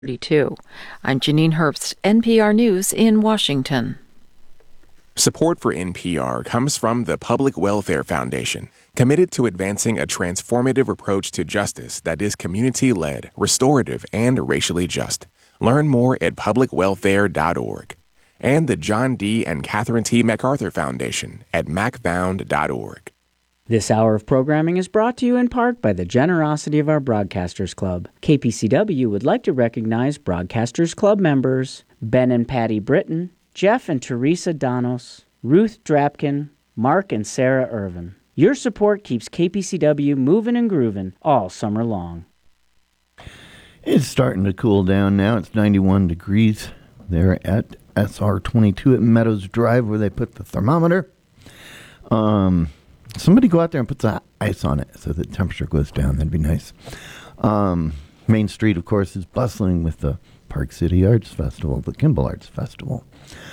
32. I'm Janine Herbst, NPR News in Washington. Support for NPR comes from the Public Welfare Foundation, committed to advancing a transformative approach to justice that is community-led, restorative, and racially just. Learn more at publicwelfare.org. And the John D. and Catherine T. MacArthur Foundation at macfound.org. This hour of programming is brought to you in part by the generosity of our Broadcasters Club. KPCW would like to recognize Broadcasters Club members Ben and Patty Britton, Jeff and Teresa Donos, Ruth Drapkin, Mark and Sarah Irvin. Your support keeps KPCW moving and grooving all summer long. It's starting to cool down now. It's 91 degrees there at SR22 at Meadows Drive where they put the thermometer. Somebody go out there and put some ice on it so the temperature goes down. That'd be nice. Main Street, of course, is bustling with the Park City Arts Festival, the Kimball Arts Festival.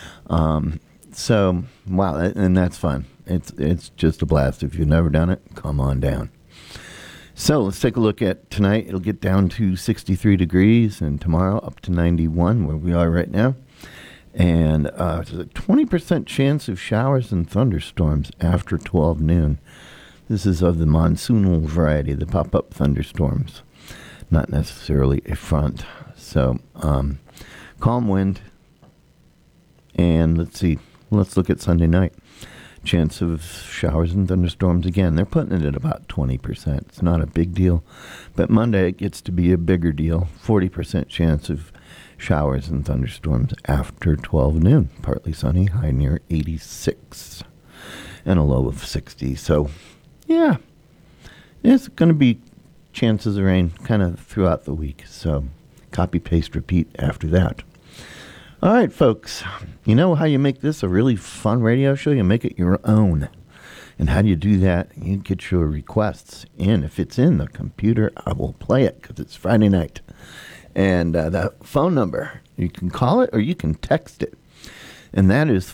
So, wow, and that's fun. It's just a blast. If you've never done it, come on down. So let's take a look at tonight. It'll get down to 63 degrees, and tomorrow up to 91, where we are right now. And there's a 20% chance of showers and thunderstorms after 12 noon. This is of the monsoonal variety, the pop-up thunderstorms, not necessarily a front. So, calm wind. And let's look at Sunday night. Chance of showers and thunderstorms again. They're putting it at about 20%. It's not a big deal. But Monday it gets to be a bigger deal. 40% chance of showers and thunderstorms after 12 noon. Partly sunny, high near 86. And a low of 60. So, yeah. It's going to be chances of rain kind of throughout the week. So, copy, paste, repeat after that. All right, folks. You know how you make this a really fun radio show? You make it your own. And how do you do that? You get your requests in. If it's in the computer, I will play it because it's Friday night. And the phone number, you can call it or you can text it. And that is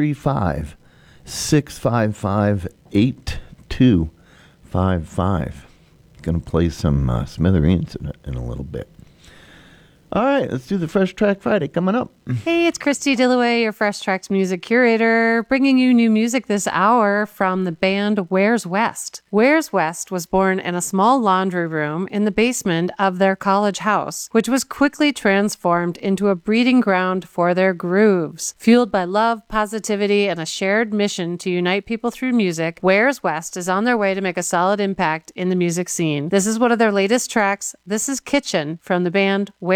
435-655-8255. Going to play some Smithereens in a little bit. All right, let's do the Fresh Track Friday coming up. Hey, it's Christy Dillaway, your Fresh Tracks music curator, bringing you new music this hour from the band Where's West. Where's West was born in a small laundry room in the basement of their college house, which was quickly transformed into a breeding ground for their grooves. Fueled by love, positivity, and a shared mission to unite people through music, Where's West is on their way to make a solid impact in the music scene. This is one of their latest tracks. This is Kitchen from the band Where's